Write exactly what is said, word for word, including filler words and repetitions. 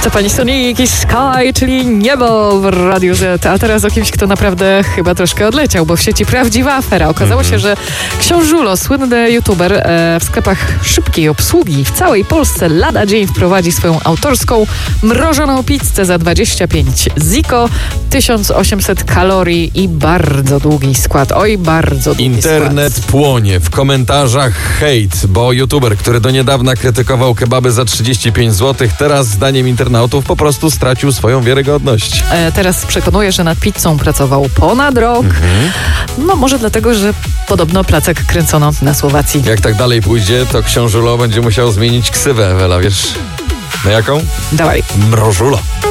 Stefani Sonik i Sky, czyli niebo w Radiu Z. A teraz o kimś, kto naprawdę chyba troszkę odleciał, bo w sieci prawdziwa afera. Okazało mm-hmm. się, że książ Żulo, słynny youtuber, e, w sklepach szybkiej obsługi w całej Polsce lada dzień wprowadzi swoją autorską mrożoną pizzę za dwadzieścia pięć ziko, tysiąc osiemset kalorii i bardzo długi skład. Oj, bardzo długi Internet skład. płonie. W komentarzach hejt, bo youtuber, który do niedawna krytykował kebaby za trzydzieści pięć złotych, teraz zdaniem internautów po prostu stracił swoją wiarygodność. E, teraz przekonuje, że nad pizzą pracował ponad rok. Mhm. No może dlatego, że podobno placek kręcono na Słowacji. Jak tak dalej pójdzie, to książ Żulo będzie musiał zmienić ksywę, Ewela, wiesz? Na jaką? Dawaj. Mrożulo.